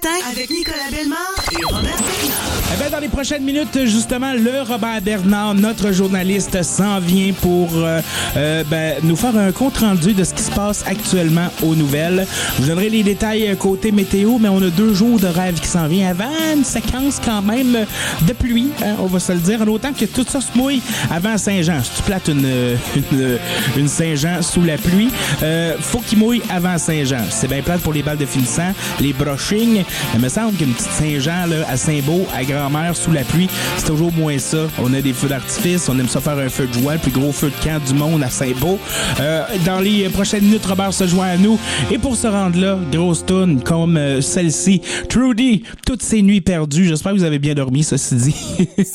matin avec Nicolas Bellemare et Robert Bernard. Eh bien, dans les prochaines minutes, justement, le Robert Bernard, notre journaliste, s'en vient pour nous faire un compte-rendu de ce qui se passe actuellement aux nouvelles. Je vous donnerai les détails côté météo, mais on a 2 jours de rêve qui s'en vient avant une séquence quand même de pluie, hein, on va se le dire, en autant que tout ça se mouille avant Saint-Jean. Si tu plates une Saint-Jean sous la pluie, faut qu'il mouille avant Saint-Jean. C'est bien plate pour les balles de finissant, les brushings. Il me semble qu'une petite Saint-Jean là, à Saint-Beau, à grand-mère, sous la pluie, c'est toujours moins ça. On a des feux d'artifice, on aime ça faire un feu de joie, le plus gros feu de camp du monde à Saint-Beau. Dans les prochaines minutes, Robert se joint à nous. Et pour se rendre là, grosse toune comme celle-ci, Trudy, toutes ces nuits perdues. J'espère que vous avez bien dormi, ceci dit.